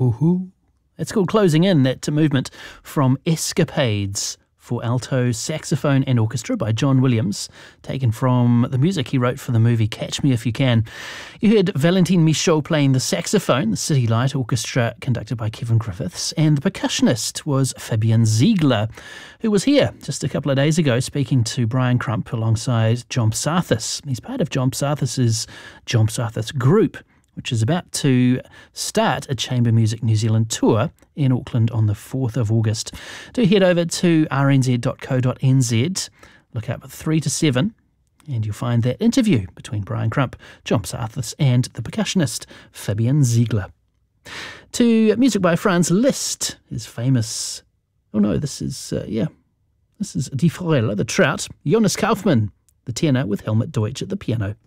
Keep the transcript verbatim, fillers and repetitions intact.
Woohoo. It's called Closing In, that movement from Escapades for alto, saxophone and orchestra by John Williams, taken from the music he wrote for the movie Catch Me If You Can. You heard Valentin Michaud playing the saxophone, the City Light Orchestra conducted by Kevin Griffiths, and the percussionist was Fabian Ziegler, who was here just a couple of days ago speaking to Brian Crump alongside John Psathis. He's part of John Psathis's John Psathis Group, which is about to start a Chamber Music New Zealand tour in Auckland on the fourth of August. Do head over to r n z dot co dot n z, look up three to seven, and you'll find that interview between Brian Crump, John Psathis and the percussionist Fabian Ziegler. To music by Franz Liszt, his famous, oh no, this is, uh, yeah, this is Die Forelle, the Trout, Jonas Kaufmann, the tenor with Helmut Deutsch at the piano.